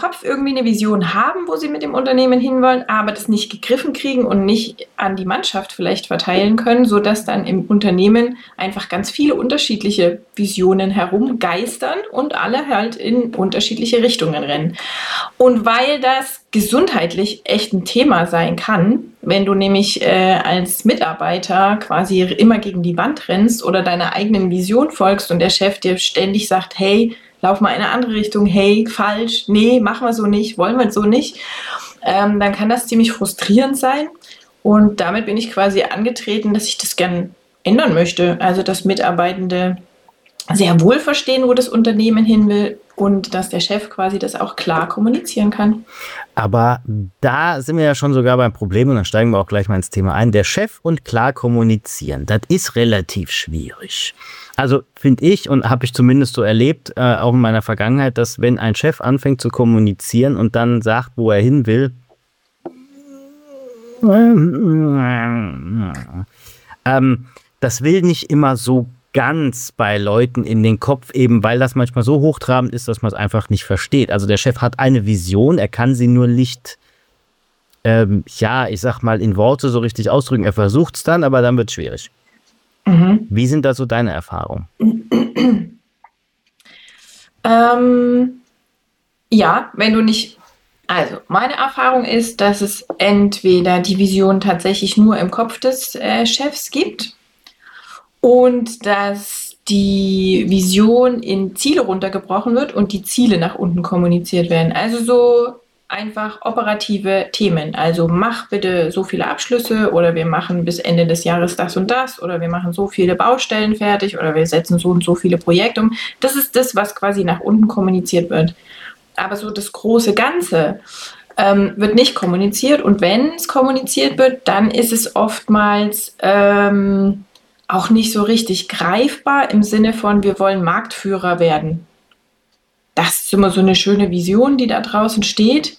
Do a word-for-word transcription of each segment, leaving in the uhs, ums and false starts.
Kopf irgendwie eine Vision haben, wo sie mit dem Unternehmen hinwollen, aber das nicht gegriffen kriegen und nicht an die Mannschaft vielleicht verteilen können, sodass dann im Unternehmen einfach ganz viele unterschiedliche Visionen herumgeistern und alle halt in unterschiedliche Richtungen rennen. Und weil das gesundheitlich echt ein Thema sein kann, wenn du nämlich äh, als Mitarbeiter quasi immer gegen die Wand rennst oder deiner eigenen Vision folgst und der Chef dir ständig sagt, hey, lauf mal in eine andere Richtung, hey, falsch, nee, machen wir so nicht, wollen wir so nicht, ähm, dann kann das ziemlich frustrierend sein. Und damit bin ich quasi angetreten, dass ich das gern ändern möchte. Also, dass Mitarbeitende sehr wohl verstehen, wo das Unternehmen hin will und dass der Chef quasi das auch klar kommunizieren kann. Aber da sind wir ja schon sogar beim Problem und dann steigen wir auch gleich mal ins Thema ein. Der Chef und klar kommunizieren, das ist relativ schwierig. Also finde ich und habe ich zumindest so erlebt, äh, auch in meiner Vergangenheit, dass wenn ein Chef anfängt zu kommunizieren und dann sagt, wo er hin will, ähm, das will nicht immer so ganz bei Leuten in den Kopf, eben weil das manchmal so hochtrabend ist, dass man es einfach nicht versteht. Also der Chef hat eine Vision, er kann sie nur nicht, ähm, ja, ich sag mal, in Worte so richtig ausdrücken. Er versucht es dann, aber dann wird es schwierig. Mhm. Wie sind da so deine Erfahrungen? ähm, ja, wenn du nicht, also meine Erfahrung ist, dass es entweder die Vision tatsächlich nur im Kopf des äh, Chefs gibt und dass die Vision in Ziele runtergebrochen wird und die Ziele nach unten kommuniziert werden. Also so einfach operative Themen. Also mach bitte so viele Abschlüsse oder wir machen bis Ende des Jahres das und das oder wir machen so viele Baustellen fertig oder wir setzen so und so viele Projekte um. Das ist das, was quasi nach unten kommuniziert wird. Aber so das große Ganze ähm, wird nicht kommuniziert und wenn es kommuniziert wird, dann ist es oftmals ähm, auch nicht so richtig greifbar im Sinne von, wir wollen Marktführer werden. Das ist immer so eine schöne Vision, die da draußen steht.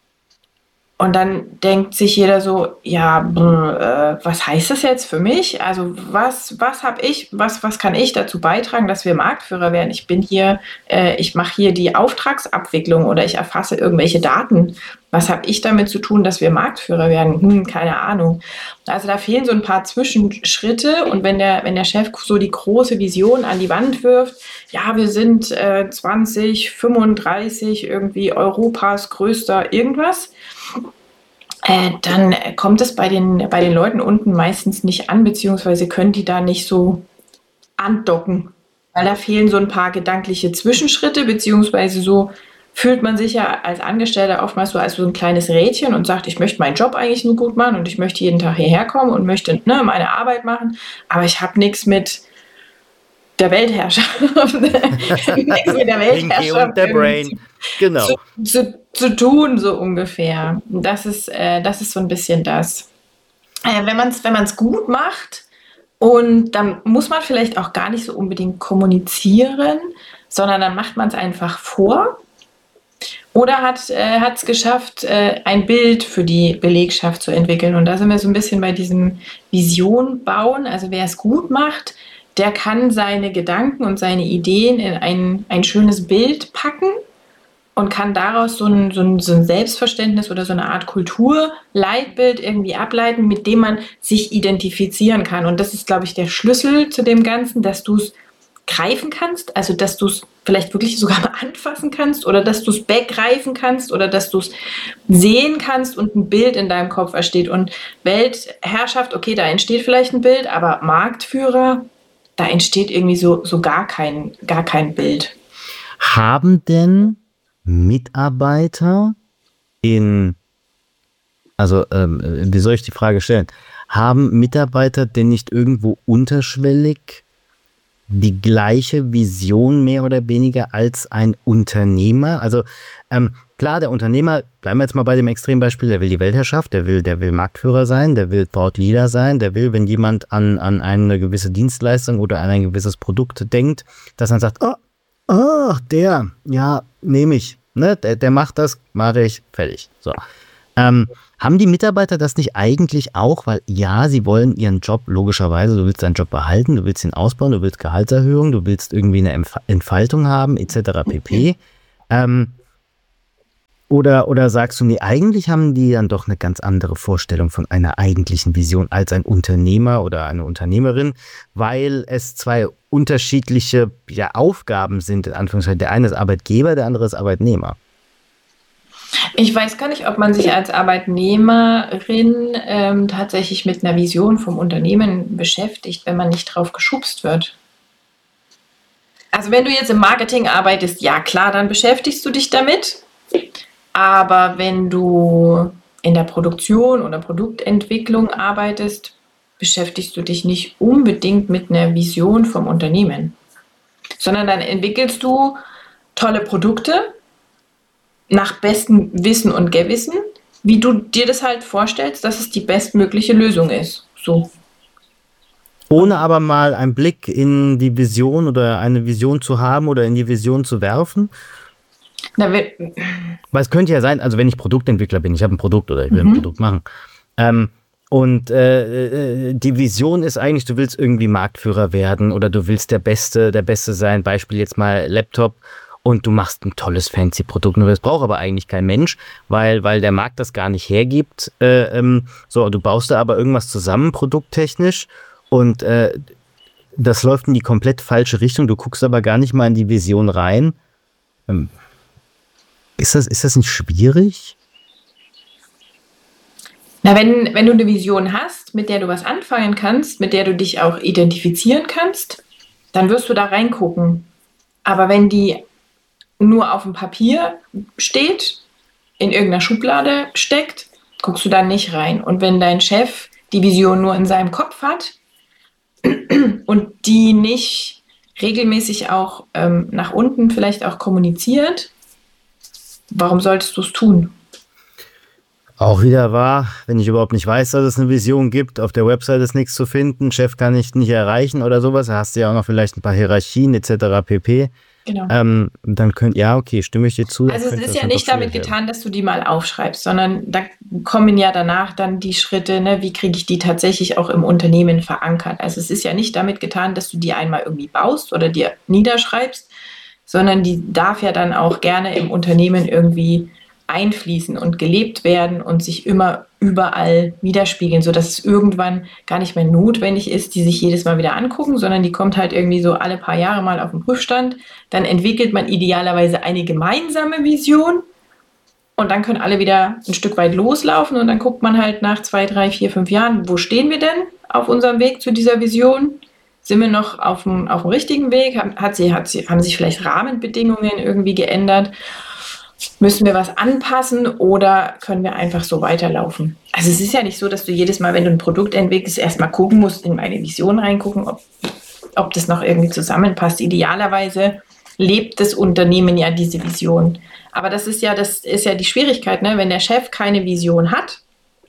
Und dann denkt sich jeder so, ja, brr, äh, was heißt das jetzt für mich? Also was, was habe ich, was, was kann ich dazu beitragen, dass wir Marktführer werden? Ich bin hier, äh, ich mache hier die Auftragsabwicklung oder ich erfasse irgendwelche Daten. Was habe ich damit zu tun, dass wir Marktführer werden? Hm, keine Ahnung. Also da fehlen so ein paar Zwischenschritte und wenn der, wenn der Chef so die große Vision an die Wand wirft, ja, wir sind äh, zwanzig fünfunddreißig irgendwie Europas größter irgendwas, Äh, dann kommt es bei den, bei den Leuten unten meistens nicht an, beziehungsweise können die da nicht so andocken, weil da fehlen so ein paar gedankliche Zwischenschritte, beziehungsweise so fühlt man sich ja als Angestellter oftmals so als so ein kleines Rädchen und sagt, ich möchte meinen Job eigentlich nur gut machen und ich möchte jeden Tag hierher kommen und möchte ne, meine Arbeit machen, aber ich habe nichts mit der Weltherrschaft, nichts mit der Weltherrschaft und der Brain. Genau. Zu, zu, zu tun, so ungefähr. Das ist, äh, das ist so ein bisschen das. Äh, wenn man es wenn man's gut macht und dann muss man vielleicht auch gar nicht so unbedingt kommunizieren, sondern dann macht man es einfach vor oder hat äh, es geschafft, äh, ein Bild für die Belegschaft zu entwickeln. Und da sind wir so ein bisschen bei diesem Vision bauen. Also wer es gut macht, der kann seine Gedanken und seine Ideen in ein, ein schönes Bild packen und kann daraus so ein, so, ein, so ein Selbstverständnis oder so eine Art Kulturleitbild irgendwie ableiten, mit dem man sich identifizieren kann. Und das ist, glaube ich, der Schlüssel zu dem Ganzen, dass du es greifen kannst, also dass du es vielleicht wirklich sogar mal anfassen kannst oder dass du es begreifen kannst oder dass du es sehen kannst und ein Bild in deinem Kopf entsteht. Und Weltherrschaft, okay, da entsteht vielleicht ein Bild, aber Marktführer, da entsteht irgendwie so, so gar kein, gar kein Bild. Haben denn Mitarbeiter in, also ähm, wie soll ich die Frage stellen, haben Mitarbeiter denn nicht irgendwo unterschwellig die gleiche Vision mehr oder weniger als ein Unternehmer? Also ähm, klar, der Unternehmer, bleiben wir jetzt mal bei dem Extrembeispiel, der will die Weltherrschaft, der will, der will Marktführer sein, der will Thought Leader sein, der will, wenn jemand an, an eine gewisse Dienstleistung oder an ein gewisses Produkt denkt, dass man sagt, oh, oh der, ja, nehme ich, ne, der, der macht das, mache ich, fertig. So. Ähm, haben die Mitarbeiter das nicht eigentlich auch? Weil ja, sie wollen ihren Job, logischerweise, du willst deinen Job behalten, du willst ihn ausbauen, du willst Gehaltserhöhung, du willst irgendwie eine Entfaltung haben, et cetera pp. Ähm, Oder, oder sagst du, nee, eigentlich haben die dann doch eine ganz andere Vorstellung von einer eigentlichen Vision als ein Unternehmer oder eine Unternehmerin, weil es zwei unterschiedliche ja, Aufgaben sind, in Anführungszeichen. Der eine ist Arbeitgeber, der andere ist Arbeitnehmer. Ich weiß gar nicht, ob man sich als Arbeitnehmerin ähm, tatsächlich mit einer Vision vom Unternehmen beschäftigt, wenn man nicht drauf geschubst wird. Also wenn du jetzt im Marketing arbeitest, ja klar, dann beschäftigst du dich damit. Aber wenn du in der Produktion oder Produktentwicklung arbeitest, beschäftigst du dich nicht unbedingt mit einer Vision vom Unternehmen, sondern dann entwickelst du tolle Produkte nach bestem Wissen und Gewissen, wie du dir das halt vorstellst, dass es die bestmögliche Lösung ist. So. Ohne aber mal einen Blick in die Vision oder eine Vision zu haben oder in die Vision zu werfen. Na, wir, Weil es könnte ja sein, also wenn ich Produktentwickler bin, ich habe ein Produkt oder ich will Mhm. ein Produkt machen. Ähm, und äh, äh, die Vision ist eigentlich, du willst irgendwie Marktführer werden oder du willst der Beste, der Beste sein. Beispiel jetzt mal Laptop und du machst ein tolles fancy Produkt. Nur das braucht aber eigentlich kein Mensch, weil, weil der Markt das gar nicht hergibt. Äh, ähm, so, du baust da aber irgendwas zusammen, produkttechnisch und äh, das läuft in die komplett falsche Richtung. Du guckst aber gar nicht mal in die Vision rein. Ähm, Ist das, ist das nicht schwierig? na, wenn, wenn du eine Vision hast, mit der du was anfangen kannst, mit der du dich auch identifizieren kannst, dann wirst du da reingucken. Aber wenn die nur auf dem Papier steht, in irgendeiner Schublade steckt, guckst du da nicht rein. Und wenn dein Chef die Vision nur in seinem Kopf hat und die nicht regelmäßig auch ähm, nach unten vielleicht auch kommuniziert, warum solltest du es tun? Auch wieder wahr, wenn ich überhaupt nicht weiß, dass es eine Vision gibt, auf der Website ist nichts zu finden, Chef kann ich nicht erreichen oder sowas, da hast du ja auch noch vielleicht ein paar Hierarchien et cetera pp. Genau. Ähm, dann könnt, ja, okay, stimme ich dir zu. dann Also es könnte ist das ja dann nicht doch damit schwierig werden. getan, dass du die mal aufschreibst, sondern da kommen ja danach dann die Schritte, ne, wie kriege ich die tatsächlich auch im Unternehmen verankert. Also es ist ja nicht damit getan, dass du die einmal irgendwie baust oder dir niederschreibst, sondern die darf ja dann auch gerne im Unternehmen irgendwie einfließen und gelebt werden und sich immer überall widerspiegeln, sodass es irgendwann gar nicht mehr notwendig ist, die sich jedes Mal wieder angucken, sondern die kommt halt irgendwie so alle paar Jahre mal auf den Prüfstand. Dann entwickelt man idealerweise eine gemeinsame Vision und dann können alle wieder ein Stück weit loslaufen und dann guckt man halt nach zwei, drei, vier, fünf Jahren, wo stehen wir denn auf unserem Weg zu dieser Vision? Sind wir noch auf dem, auf dem richtigen Weg? Hat sie, hat sie, haben sich vielleicht Rahmenbedingungen irgendwie geändert? Müssen wir was anpassen oder können wir einfach so weiterlaufen? Also es ist ja nicht so, dass du jedes Mal, wenn du ein Produkt entwickelst, erstmal gucken musst, in meine Vision reingucken, ob, ob das noch irgendwie zusammenpasst. Idealerweise lebt das Unternehmen ja diese Vision. Aber das ist ja, das ist ja die Schwierigkeit, ne? Wenn der Chef keine Vision hat,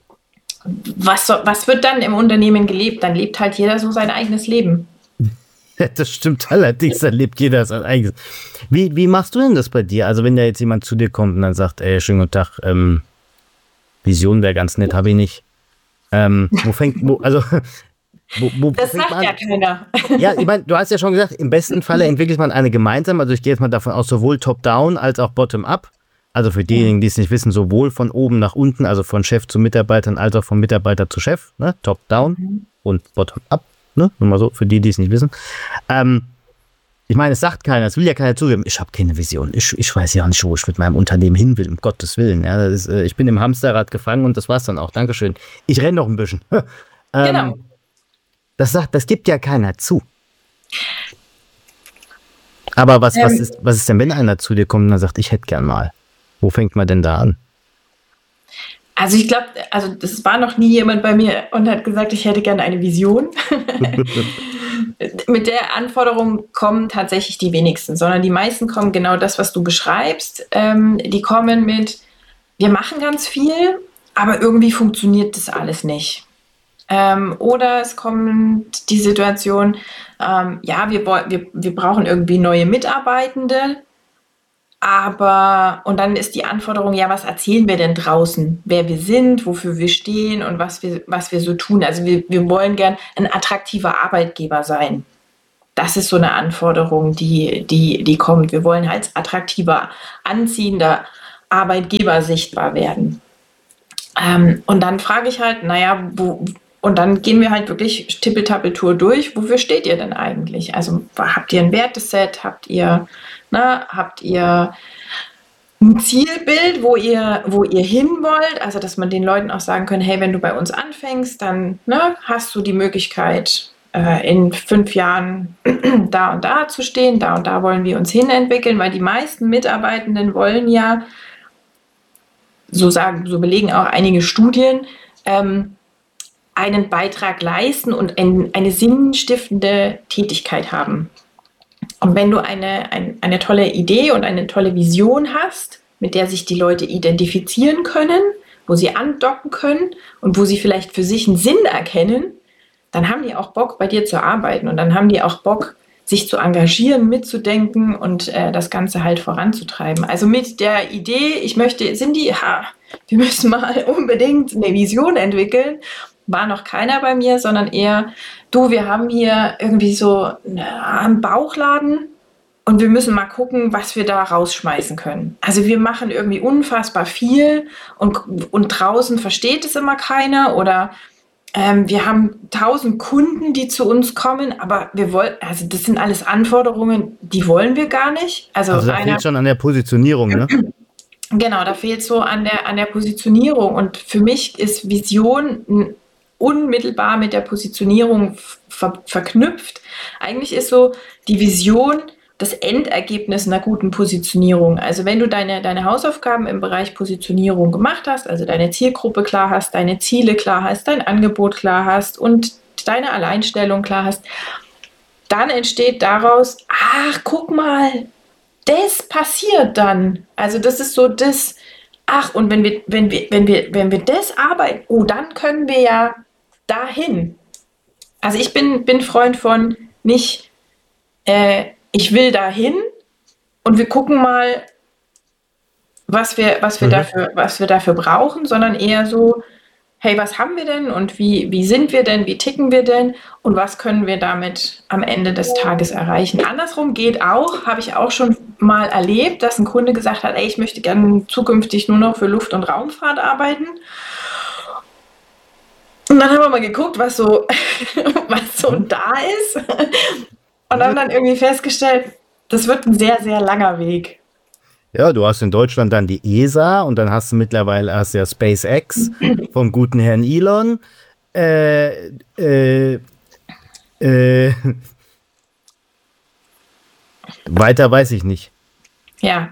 was, so, was wird dann im Unternehmen gelebt? Dann lebt halt jeder so sein eigenes Leben. Das stimmt allerdings, dann lebt jeder sein eigenes. Wie, wie machst du denn das bei dir? Also wenn da jetzt jemand zu dir kommt und dann sagt, ey, schönen guten Tag, ähm, Vision wäre ganz nett, habe ich nicht. Ähm, wo fängt, wo, also, wo, wo Das fängt sagt man ja an? keiner. Ja, ich meine, du hast ja schon gesagt, im besten Falle entwickelt man eine gemeinsam, also ich gehe jetzt mal davon aus, sowohl top-down als auch bottom-up. Also für diejenigen, die es nicht wissen, sowohl von oben nach unten, also von Chef zu Mitarbeitern, als auch von Mitarbeiter zu Chef, ne? Top-down Mhm. und bottom-up, ne? Nur mal so, für die, die es nicht wissen. Ähm, ich meine, es sagt keiner, es will ja keiner zugeben, ich habe keine Vision, ich, ich weiß ja nicht, wo ich mit meinem Unternehmen hin will, um Gottes Willen. Ja, das ist, äh, ich bin im Hamsterrad gefangen und das war's dann auch, Dankeschön. Ich renne noch ein bisschen. ähm, Genau. Das sagt, das gibt ja keiner zu. Aber was, was, Ähm, ist, was ist denn, wenn einer zu dir kommt und dann sagt, ich hätte gern mal? Wo fängt man denn da an? Also ich glaube, also das war noch nie jemand bei mir und hat gesagt, ich hätte gerne eine Vision. Mit der Anforderung kommen tatsächlich die wenigsten, sondern die meisten kommen genau das, was du beschreibst. Ähm, die kommen mit, wir machen ganz viel, aber irgendwie funktioniert das alles nicht. Ähm, oder es kommt die Situation, ähm, ja, wir, woll- wir, wir brauchen irgendwie neue Mitarbeitende, aber, und dann ist die Anforderung, ja, was erzählen wir denn draußen? Wer wir sind, wofür wir stehen und was wir, was wir so tun. Also wir, wir wollen gern ein attraktiver Arbeitgeber sein. Das ist so eine Anforderung, die, die, die kommt. Wir wollen als attraktiver, anziehender Arbeitgeber sichtbar werden. Ähm, und dann frage ich halt, naja, wo, und dann gehen wir halt wirklich Tippeltappeltour durch. Wofür steht ihr denn eigentlich? Also habt ihr ein Werteset? Habt ihr, na, habt ihr ein Zielbild, wo ihr, wo ihr hin wollt? Also dass man den Leuten auch sagen kann, hey, wenn du bei uns anfängst, dann ne, hast du die Möglichkeit, äh, in fünf Jahren da und da zu stehen, da und da wollen wir uns hinentwickeln, weil die meisten Mitarbeitenden wollen ja, so sagen, so belegen auch einige Studien, ähm, einen Beitrag leisten und ein, eine sinnstiftende Tätigkeit haben. Und wenn du eine, ein, eine tolle Idee und eine tolle Vision hast, mit der sich die Leute identifizieren können, wo sie andocken können und wo sie vielleicht für sich einen Sinn erkennen, dann haben die auch Bock, bei dir zu arbeiten und dann haben die auch Bock, sich zu engagieren, mitzudenken und äh, das Ganze halt voranzutreiben. Also mit der Idee, ich möchte, Cindy, ha, wir müssen mal unbedingt eine Vision entwickeln, war noch keiner bei mir, sondern eher, du, wir haben hier irgendwie so einen Bauchladen und wir müssen mal gucken, was wir da rausschmeißen können. Also wir machen irgendwie unfassbar viel und, und draußen versteht es immer keiner oder Ähm, wir haben tausend Kunden, die zu uns kommen, aber wir wollen, also das sind alles Anforderungen, die wollen wir gar nicht. Also, also da einer, fehlt schon an der Positionierung, ne? Genau, da fehlt so an der, an der Positionierung. Und für mich ist Vision unmittelbar mit der Positionierung ver- verknüpft. Eigentlich ist so die Vision das Endergebnis einer guten Positionierung. Also wenn du deine, deine Hausaufgaben im Bereich Positionierung gemacht hast, also deine Zielgruppe klar hast, deine Ziele klar hast, dein Angebot klar hast und deine Alleinstellung klar hast, dann entsteht daraus, ach, guck mal, das passiert dann. Also das ist so das, ach, und wenn wir, wenn wir, wenn wir, wenn wir das arbeiten, oh, dann können wir ja dahin. Also ich bin, bin Freund von nicht, äh, ich will dahin und wir gucken mal, was wir, was wir, Mhm. dafür, was wir dafür brauchen, sondern eher so, hey, was haben wir denn und wie, wie sind wir denn, wie ticken wir denn und was können wir damit am Ende des Tages erreichen. Andersrum geht auch, habe ich auch schon mal erlebt, dass ein Kunde gesagt hat, ey, ich möchte gerne zukünftig nur noch für Luft- und Raumfahrt arbeiten. Und dann haben wir mal geguckt, was so, was so da ist. Und haben dann irgendwie festgestellt, das wird ein sehr, sehr langer Weg. Ja, du hast in Deutschland dann die E S A und dann hast du mittlerweile hast ja SpaceX vom guten Herrn Elon. Äh, äh, äh, weiter weiß ich nicht. Ja.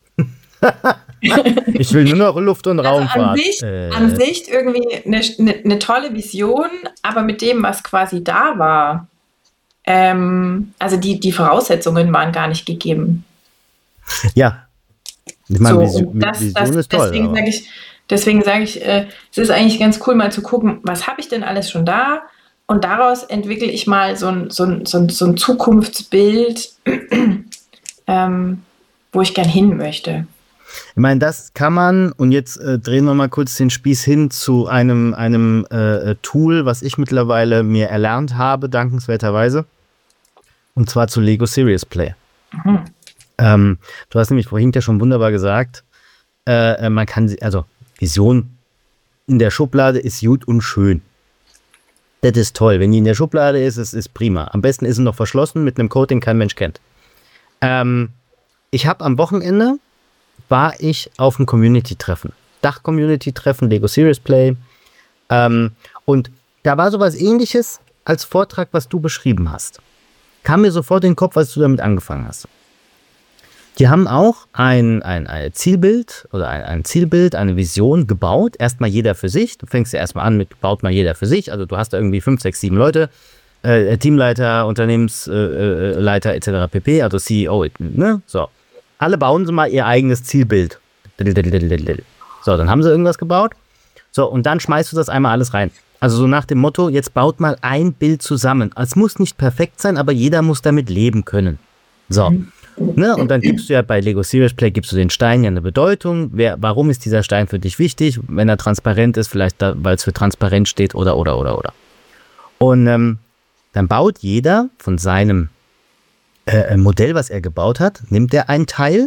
Ich will nur noch Luft- und Also Raumfahrt. an sich, äh, an sich irgendwie eine, eine, eine tolle Vision, aber mit dem, was quasi da war, ähm, also die, die Voraussetzungen waren gar nicht gegeben. Ja. Ich meine, So, Vision, und das, Vision das, ist toll. deswegen aber- sage ich, deswegen sage ich, äh, es ist eigentlich ganz cool, mal zu gucken, was habe ich denn alles schon da? Und daraus entwickle ich mal so ein, so ein, so ein, so ein Zukunftsbild, ähm, wo ich gern hin möchte. Ich meine, das kann man, und jetzt äh, drehen wir mal kurz den Spieß hin zu einem, einem äh, Tool, was ich mittlerweile mir erlernt habe, dankenswerterweise. Und zwar zu Lego Serious Play. Mhm. Ähm, du hast nämlich vorhin ja schon wunderbar gesagt, äh, man kann, sie- also Vision in der Schublade ist gut und schön. Das ist toll. Wenn die in der Schublade ist, es ist prima. Am besten ist sie noch verschlossen mit einem Code, den kein Mensch kennt. Ähm, ich habe am Wochenende war ich auf einem Community-Treffen. Dach-Community-Treffen, Lego Serious Play. Ähm, und da war sowas Ähnliches als Vortrag, was du beschrieben hast. Kam mir sofort in den Kopf, als du damit angefangen hast. Die haben auch ein, ein, ein Zielbild oder ein, ein Zielbild, eine Vision gebaut. Erstmal jeder für sich. Du fängst ja erstmal an mit, baut mal jeder für sich. Also du hast da irgendwie fünf, sechs, sieben Leute. Äh, Teamleiter, Unternehmensleiter äh, et cetera pp. Also C E O, ne? So. Alle bauen sie mal ihr eigenes Zielbild. So, dann haben sie irgendwas gebaut. So, und dann schmeißt du das einmal alles rein. Also so nach dem Motto, jetzt baut mal ein Bild zusammen. Es muss nicht perfekt sein, aber jeder muss damit leben können. So. Ne? Und dann gibst du ja bei Lego Serious Play, gibst du den Stein ja eine Bedeutung. Wer, warum ist dieser Stein für dich wichtig? Wenn er transparent ist, vielleicht da, weil es für transparent steht oder, oder, oder, oder. Und ähm, dann baut jeder von seinem äh, Modell, was er gebaut hat, nimmt er einen Teil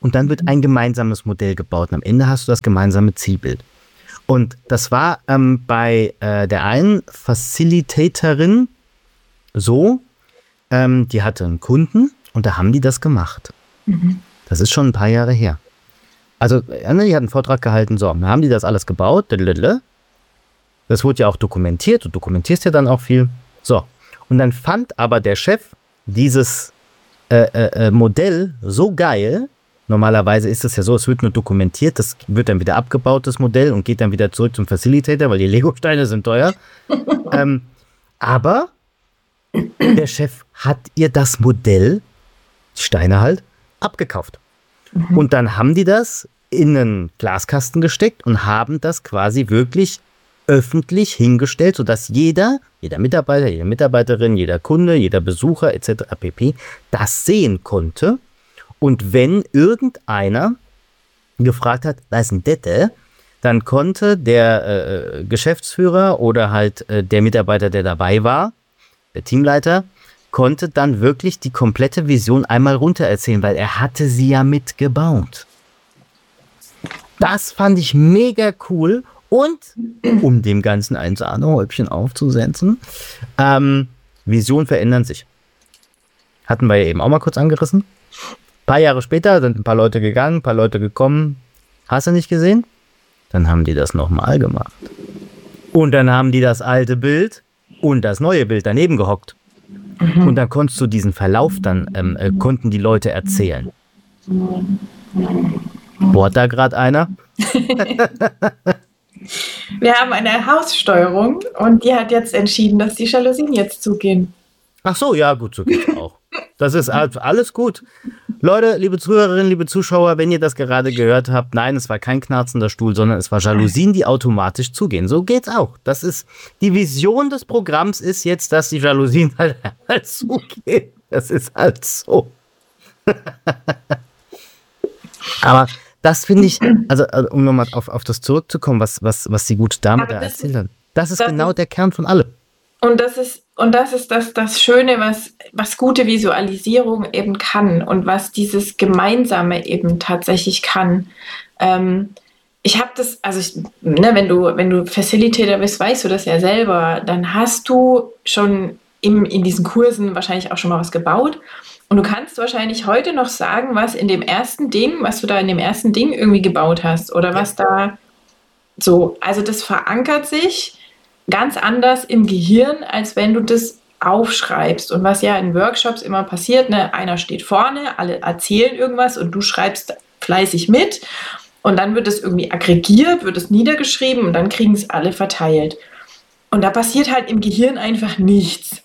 und dann wird ein gemeinsames Modell gebaut. Und am Ende hast du das gemeinsame Zielbild. Und das war ähm, bei äh, der einen Facilitatorin so, ähm, die hatte einen Kunden und da haben die das gemacht. Mhm. Das ist schon ein paar Jahre her. Also, die hat einen Vortrag gehalten, so, dann haben die das alles gebaut. Das wurde ja auch dokumentiert, du dokumentierst ja dann auch viel. So, und dann fand aber der Chef dieses äh, äh, Modell so geil. Normalerweise ist es ja so, es wird nur dokumentiert, das wird dann wieder abgebaut, das Modell, und geht dann wieder zurück zum Facilitator, weil die Lego-Steine sind teuer. ähm, aber der Chef hat ihr das Modell, die Steine halt, abgekauft. Mhm. Und dann haben die das in einen Glaskasten gesteckt und haben das quasi wirklich öffentlich hingestellt, sodass jeder, jeder Mitarbeiter, jede Mitarbeiterin, jeder Kunde, jeder Besucher et cetera pp. Das sehen konnte. Und wenn irgendeiner gefragt hat, was ist denn das, dann konnte der äh, Geschäftsführer oder halt äh, der Mitarbeiter, der dabei war, der Teamleiter, konnte dann wirklich die komplette Vision einmal runter erzählen, weil er hatte sie ja mitgebaut. Das fand ich mega cool. Und um dem Ganzen ein Sahnehäubchen aufzusetzen, ähm, Visionen verändern sich. Hatten wir ja eben auch mal kurz angerissen. Ein paar Jahre später sind ein paar Leute gegangen, ein paar Leute gekommen. Hast du nicht gesehen? Dann haben die das nochmal gemacht. Und dann haben die das alte Bild und das neue Bild daneben gehockt. Mhm. Und dann konntest du diesen Verlauf dann, ähm, äh, konnten die Leute erzählen. Bohrt da gerade einer? Wir haben eine Haussteuerung und die hat jetzt entschieden, dass die Jalousien jetzt zugehen. Ach so, ja gut, so geht's auch. Das ist alles gut. Leute, liebe Zuhörerinnen, liebe Zuschauer, wenn ihr das gerade gehört habt, nein, es war kein knarzender Stuhl, sondern es war Jalousien, die automatisch zugehen. So geht's auch. Das ist, die Vision des Programms ist jetzt, dass die Jalousien halt, halt zugehen. Das ist halt so. Aber das finde ich, also um nochmal auf, auf das zurückzukommen, was, was, was die gute Dame da erzählt hat. Das ist das genau ist, der Kern von allem. Und das ist, und das ist das, das Schöne, was, was gute Visualisierung eben kann und was dieses Gemeinsame eben tatsächlich kann. Ähm, ich habe das, also ich, ne, wenn du, wenn du Facilitator bist, weißt du das ja selber, dann hast du schon im, in diesen Kursen wahrscheinlich auch schon mal was gebaut. Und du kannst wahrscheinlich heute noch sagen, was in dem ersten Ding, was du da in dem ersten Ding irgendwie gebaut hast oder was da so, also das verankert sich ganz anders im Gehirn, als wenn du das aufschreibst. Und was ja in Workshops immer passiert, ne, einer steht vorne, alle erzählen irgendwas und du schreibst fleißig mit und dann wird es irgendwie aggregiert, wird es niedergeschrieben und dann kriegen es alle verteilt. Und da passiert halt im Gehirn einfach nichts.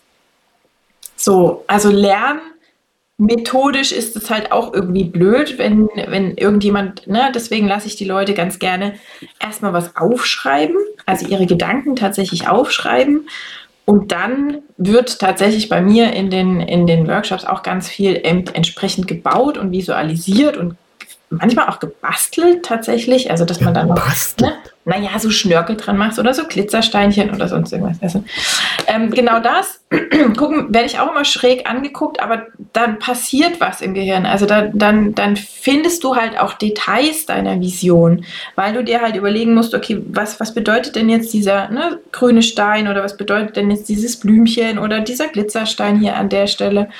So, also Lernen methodisch ist es halt auch irgendwie blöd, wenn, wenn irgendjemand, ne, deswegen lasse ich die Leute ganz gerne erstmal was aufschreiben, also ihre Gedanken tatsächlich aufschreiben. Und dann wird tatsächlich bei mir in den, in den Workshops auch ganz viel entsprechend gebaut und visualisiert und manchmal auch gebastelt tatsächlich, also dass man dann noch, ne, naja, so Schnörkel dran macht oder so Glitzersteinchen oder sonst irgendwas. Also, ähm, genau das, gucken, werde ich auch immer schräg angeguckt, aber dann passiert was im Gehirn. Also da, dann, dann findest du halt auch Details deiner Vision, weil du dir halt überlegen musst, okay, was, was bedeutet denn jetzt dieser, ne, grüne Stein oder was bedeutet denn jetzt dieses Blümchen oder dieser Glitzerstein hier an der Stelle.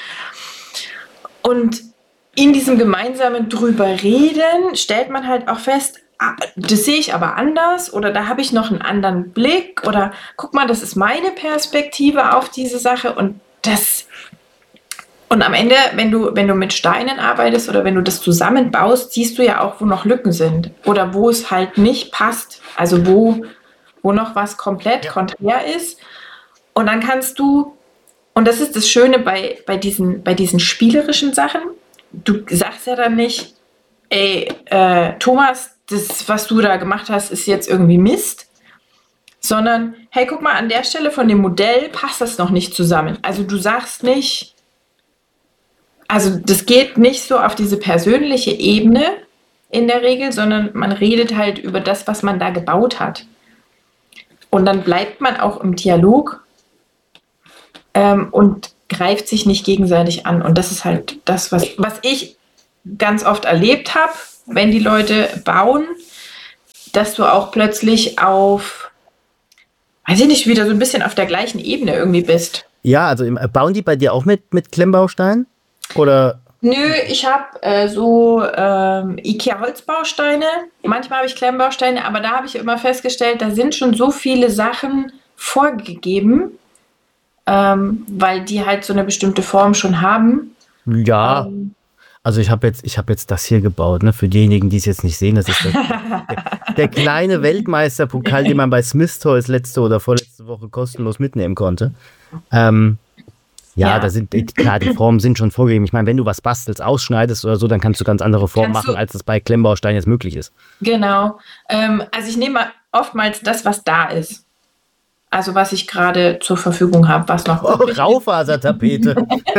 Und in diesem gemeinsamen drüber reden stellt man halt auch fest, ah, das sehe ich aber anders oder da habe ich noch einen anderen Blick oder guck mal, das ist meine Perspektive auf diese Sache und das und am Ende, wenn du, wenn du mit Steinen arbeitest oder wenn du das zusammenbaust, siehst du ja auch, wo noch Lücken sind oder wo es halt nicht passt, also wo, wo noch was komplett ja. konträr ist und dann kannst du, und das ist das Schöne bei, bei, diesen, bei diesen spielerischen Sachen, du sagst ja dann nicht, ey, äh, Thomas, das, was du da gemacht hast, ist jetzt irgendwie Mist, sondern, hey, guck mal, an der Stelle von dem Modell passt das noch nicht zusammen. Also du sagst nicht, also das geht nicht so auf diese persönliche Ebene in der Regel, sondern man redet halt über das, was man da gebaut hat. Und dann bleibt man auch im Dialog ähm, und greift sich nicht gegenseitig an. Und das ist halt das, was, was ich ganz oft erlebt habe, wenn die Leute bauen, dass du auch plötzlich auf, weiß ich nicht, wieder so ein bisschen auf der gleichen Ebene irgendwie bist. Ja, also im, bauen die bei dir auch mit, mit Klemmbausteinen? Oder? Nö, ich habe äh, so ähm, IKEA-Holzbausteine. Manchmal habe ich Klemmbausteine, aber da habe ich immer festgestellt, da sind schon so viele Sachen vorgegeben, ähm, weil die halt so eine bestimmte Form schon haben. Ja. Ähm, Also ich habe jetzt, ich habe jetzt das hier gebaut, ne? Für diejenigen, die es jetzt nicht sehen, das ist der, der, der kleine Weltmeisterpokal, den man bei Smith Toys letzte oder vorletzte Woche kostenlos mitnehmen konnte. Ähm, ja, Ja. da sind klar, die Formen sind schon vorgegeben. Ich meine, wenn du was bastelst, ausschneidest oder so, dann kannst du ganz andere Formen Kannst machen, du- als es bei Klemmbausteinen jetzt möglich ist. Genau. Ähm, also ich nehme oftmals das, was da ist. Also was ich gerade zur Verfügung habe, was noch Oh, übrig ist. Raufasertapete.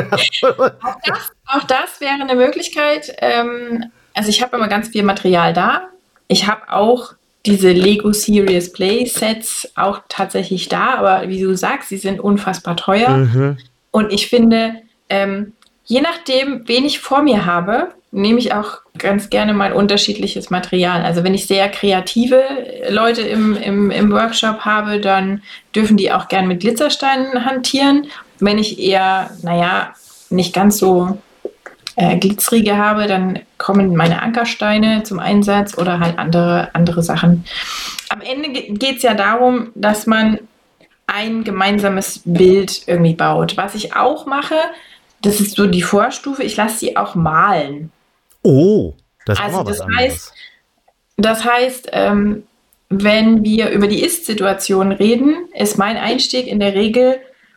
Auch das, auch das wäre eine Möglichkeit. Ähm, also ich habe immer ganz viel Material da. Ich habe auch diese Lego Serious Play Sets auch tatsächlich da, aber wie du sagst, sie sind unfassbar teuer. Mhm. Und ich finde, ähm, je nachdem, wen ich vor mir habe, nehme ich auch ganz gerne mal unterschiedliches Material. Also wenn ich sehr kreative Leute im, im, im Workshop habe, dann dürfen die auch gern mit Glitzersteinen hantieren. Wenn ich eher, naja, nicht ganz so äh, glitzerige habe, dann kommen meine Ankersteine zum Einsatz oder halt andere, andere Sachen. Am Ende geht es ja darum, dass man ein gemeinsames Bild irgendwie baut. Was ich auch mache, das ist so die Vorstufe, ich lasse sie auch malen. Oh, das ist Also auch mal was das anderes. heißt, das heißt, ähm, wenn wir über die Ist-Situation reden, ist mein Einstieg in der Regel,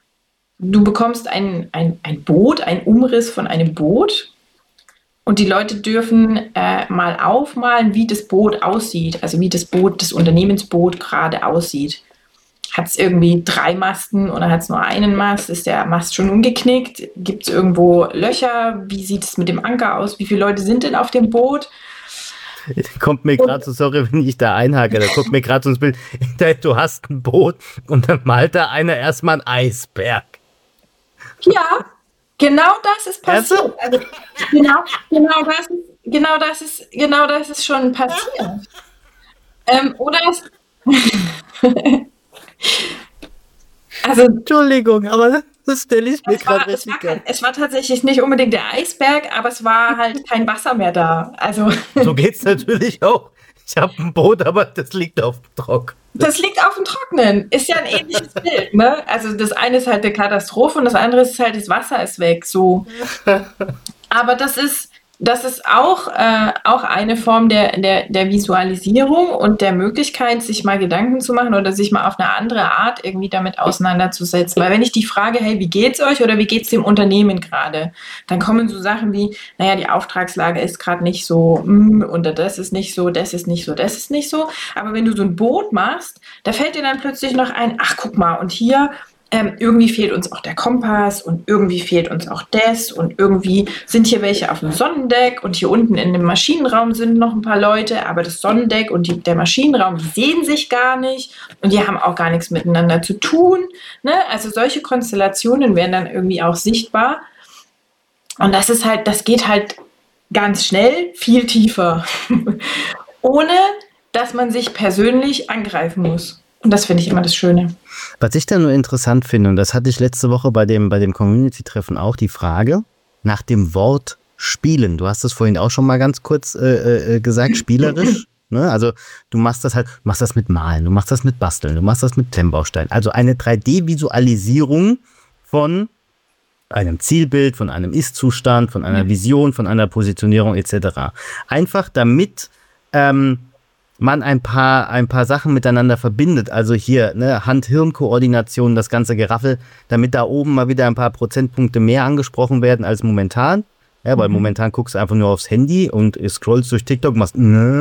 du bekommst ein, ein, ein Boot, einen Umriss von einem Boot und die Leute dürfen äh, mal aufmalen, wie das Boot aussieht, also wie das Boot, das Unternehmensboot gerade aussieht. Hat es irgendwie drei Masten oder hat es nur einen Mast? Ist der Mast schon umgeknickt? Gibt es irgendwo Löcher? Wie sieht es mit dem Anker aus? Wie viele Leute sind denn auf dem Boot? Kommt mir gerade so, sorry, wenn ich da einhake, da kommt mir gerade so ins Bild, du hast ein Boot und dann malt da einer erstmal einen Eisberg. Ja, genau das ist passiert. Ernsthaft? Also, genau, genau, das ist, genau, das ist, genau das ist schon passiert. Ähm, oder es, also Entschuldigung, aber das stelle ich mir es war, gerade es, war richtig kein, geil. es war tatsächlich nicht unbedingt der Eisberg, aber es war halt kein Wasser mehr da. Also So geht's natürlich auch. Ich habe ein Boot, aber das liegt auf dem Trock. das liegt auf dem Trocknen. Ist ja ein ähnliches Bild, ne? Also das eine ist halt eine Katastrophe und das andere ist halt, das Wasser ist weg. So. Aber das ist, das ist auch, äh, auch eine Form der, der, der Visualisierung und der Möglichkeit, sich mal Gedanken zu machen oder sich mal auf eine andere Art irgendwie damit auseinanderzusetzen. Weil wenn ich die Frage, hey, wie geht's euch oder wie geht's dem Unternehmen gerade, dann kommen so Sachen wie, naja, die Auftragslage ist gerade nicht so, mm, und das ist nicht so, das ist nicht so, das ist nicht so. Aber wenn du so ein Boot machst, da fällt dir dann plötzlich noch ein, ach, guck mal, und hier ähm, irgendwie fehlt uns auch der Kompass und irgendwie fehlt uns auch das und irgendwie sind hier welche auf dem Sonnendeck und hier unten in dem Maschinenraum sind noch ein paar Leute, aber das Sonnendeck und die, der Maschinenraum, die sehen sich gar nicht und die haben auch gar nichts miteinander zu tun. Ne? Also solche Konstellationen werden dann irgendwie auch sichtbar und das ist halt, das geht halt ganz schnell viel tiefer, ohne dass man sich persönlich angreifen muss. Und das finde ich immer das Schöne. Was ich da nur interessant finde, und das hatte ich letzte Woche bei dem, bei dem Community-Treffen auch, die Frage nach dem Wort spielen. Du hast es vorhin auch schon mal ganz kurz äh, äh, gesagt, spielerisch. Ne? Also du machst das halt, du machst das mit Malen, du machst das mit Basteln, du machst das mit Klemmbausteinen. Also eine drei D-Visualisierung von einem Zielbild, von einem Ist-Zustand, von einer Vision, von einer Positionierung et cetera. Einfach damit ähm, man ein paar, ein paar Sachen miteinander verbindet. Also hier ne, Hand-Hirn-Koordination, das ganze Geraffel, damit da oben mal wieder ein paar Prozentpunkte mehr angesprochen werden als momentan. Ja, weil mhm. momentan guckst du einfach nur aufs Handy und scrollst durch TikTok und machst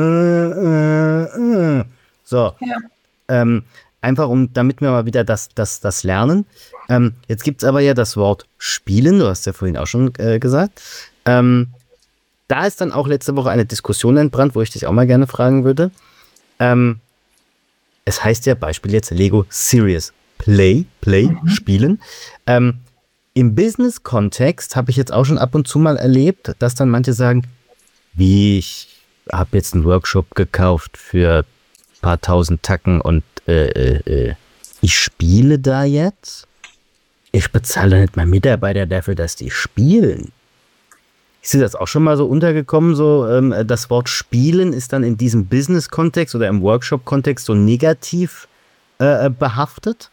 so. Ja. Ähm, einfach um, damit wir mal wieder das, das, das lernen. Ähm, jetzt gibt es aber ja das Wort spielen, du hast ja vorhin auch schon äh, gesagt. Ähm, da ist dann auch letzte Woche eine Diskussion entbrannt, wo ich dich auch mal gerne fragen würde. Ähm, es heißt ja, Beispiel jetzt Lego Serious Play, Play, mhm. spielen. Ähm, Im Business-Kontext habe ich jetzt auch schon ab und zu mal erlebt, dass dann manche sagen, wie ich habe jetzt einen Workshop gekauft für ein paar tausend Tacken und äh, äh, ich spiele da jetzt. Ich bezahle nicht mal Mitarbeiter dafür, dass die spielen. Ist dir das auch schon mal so untergekommen, so ähm, das Wort Spielen ist dann in diesem Business-Kontext oder im Workshop-Kontext so negativ äh, behaftet?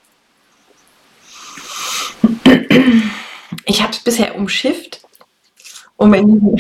Ich habe es bisher umschifft. Und wenn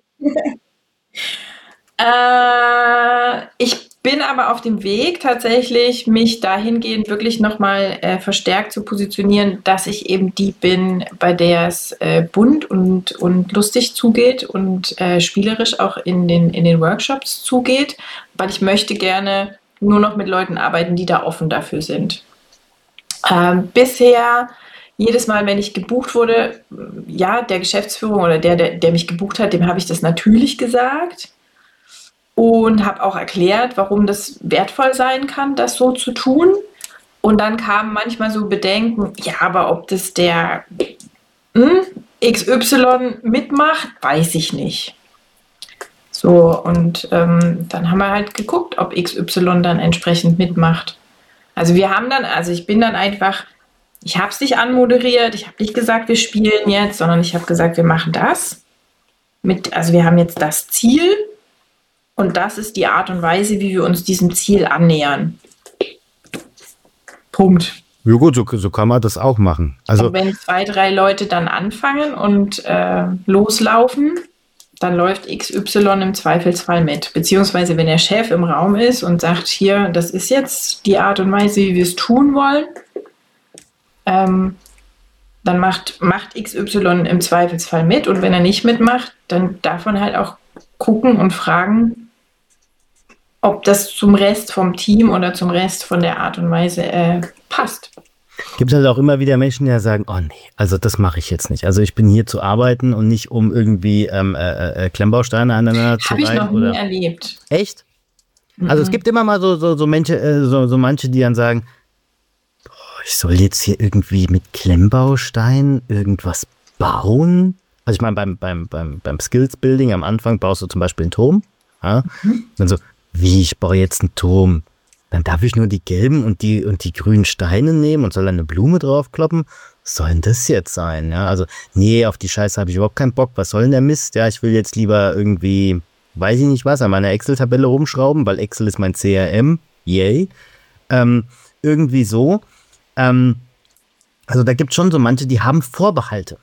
äh, ich bin aber auf dem Weg tatsächlich, mich dahingehend wirklich nochmal äh, verstärkt zu positionieren, dass ich eben die bin, bei der es äh, bunt und, und lustig zugeht und äh, spielerisch auch in den, in den Workshops zugeht, weil ich möchte gerne nur noch mit Leuten arbeiten, die da offen dafür sind. Ähm, bisher, jedes Mal, wenn ich gebucht wurde, ja, der Geschäftsführung oder der, der, der mich gebucht hat, dem habe ich das natürlich gesagt. Und habe auch erklärt, warum das wertvoll sein kann, das so zu tun. Und dann kamen manchmal so Bedenken, ja, aber ob das der hm, X Y mitmacht, weiß ich nicht. So, und ähm, dann haben wir halt geguckt, ob X Y dann entsprechend mitmacht. Also wir haben dann, also ich bin dann einfach, ich habe es nicht anmoderiert, ich habe nicht gesagt, wir spielen jetzt, sondern ich habe gesagt, wir machen das. Mit, also wir haben jetzt das Ziel. Und das ist die Art und Weise, wie wir uns diesem Ziel annähern. Punkt. Ja gut, so, so kann man das auch machen. Also und wenn zwei, drei Leute dann anfangen und äh, loslaufen, dann läuft X Y im Zweifelsfall mit. Beziehungsweise wenn der Chef im Raum ist und sagt, hier, das ist jetzt die Art und Weise, wie wir es tun wollen, ähm, dann macht, macht X Y im Zweifelsfall mit. Und wenn er nicht mitmacht, dann darf man halt auch gucken und fragen, ob das zum Rest vom Team oder zum Rest von der Art und Weise äh, passt. Gibt es halt auch immer wieder Menschen, die sagen, oh nee, also das mache ich jetzt nicht. Also ich bin hier zu arbeiten und nicht um irgendwie ähm, äh, äh, Klemmbausteine aneinander zu reiben. Habe ich noch oder? nie erlebt. Echt? Mhm. Also es gibt immer mal so, so, so, Menschen, äh, so, so manche, die dann sagen, boah, ich soll jetzt hier irgendwie mit Klemmbausteinen irgendwas bauen. Also ich meine, beim, beim, beim, beim Skills-Building am Anfang baust du zum Beispiel einen Turm. Ja? Mhm. Dann so, wie, ich baue jetzt einen Turm. Dann darf ich nur die gelben und die, und die grünen Steine nehmen und soll dann eine Blume draufkloppen. Was soll denn das jetzt sein? Ja, also, nee, auf die Scheiße habe ich überhaupt keinen Bock. Was soll denn der Mist? Ja, ich will jetzt lieber irgendwie, weiß ich nicht was, an meiner Excel-Tabelle rumschrauben, weil Excel ist mein C R M. Yay. Ähm, irgendwie so. Ähm, also da gibt es schon so manche, die haben Vorbehalte.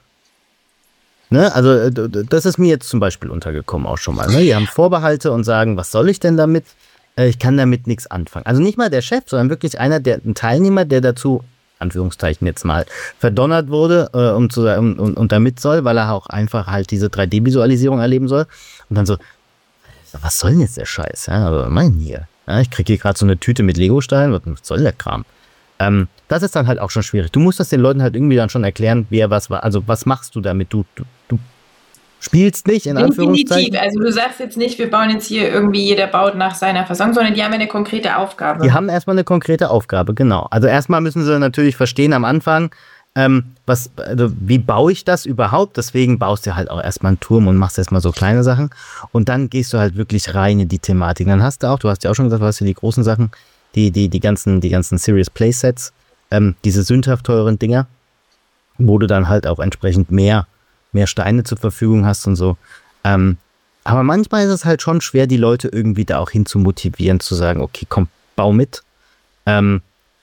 Ne, also das ist mir jetzt zum Beispiel untergekommen auch schon mal. Ne? Die haben Vorbehalte und sagen, was soll ich denn damit? Äh, ich kann damit nichts anfangen. Also nicht mal der Chef, sondern wirklich einer, der ein Teilnehmer, der dazu, Anführungszeichen jetzt mal, verdonnert wurde äh, um zu, um, und, und damit soll, weil er auch einfach halt diese drei D-Visualisierung erleben soll. Und dann so, was soll denn jetzt der Scheiß? Ja, aber mein hier. Ja, ich kriege hier gerade so eine Tüte mit Legosteinen. Was soll der Kram? Ähm, das ist dann halt auch schon schwierig. Du musst das den Leuten halt irgendwie dann schon erklären, wer was war. Also was machst du damit? Du, du, du spielst nicht, in Anführungszeichen. Definitiv. Also du sagst jetzt nicht, wir bauen jetzt hier irgendwie, jeder baut nach seiner Fassung, sondern die haben eine konkrete Aufgabe. Die haben erstmal eine konkrete Aufgabe, genau. Also erstmal müssen sie natürlich verstehen am Anfang, ähm, was, also wie baue ich das überhaupt? Deswegen baust du halt auch erstmal einen Turm und machst erstmal so kleine Sachen. Und dann gehst du halt wirklich rein in die Thematik. Dann hast du auch, du hast ja auch schon gesagt, du hast ja die großen Sachen, die, die, die ganzen, die ganzen Serious Playsets, ähm, diese sündhaft teuren Dinger, wo du dann halt auch entsprechend mehr, mehr Steine zur Verfügung hast und so. Ähm, aber manchmal ist es halt schon schwer, die Leute irgendwie da auch hin zu motivieren, zu sagen, okay, komm, bau mit. Ähm,